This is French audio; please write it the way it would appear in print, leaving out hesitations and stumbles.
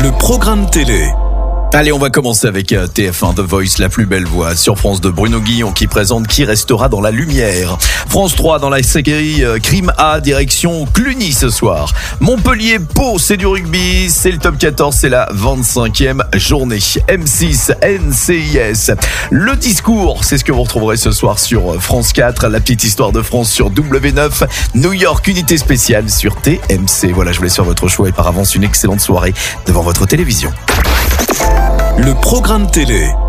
Le programme télé. Allez, on va commencer avec TF1 The Voice, la plus belle voix. Sur France 2, Bruno Guillon qui présente Qui restera dans la lumière. France 3, dans la série Crime A, direction Cluny ce soir. Montpellier-Pau, c'est du rugby, c'est le top 14, c'est la 25e journée. M6, NCIS. Le discours, c'est ce que vous retrouverez ce soir sur France 4. La petite histoire de France sur W9. New York, unité spéciale sur TMC. Voilà, je vous laisse faire votre choix et par avance une excellente soirée devant votre télévision. Le programme télé.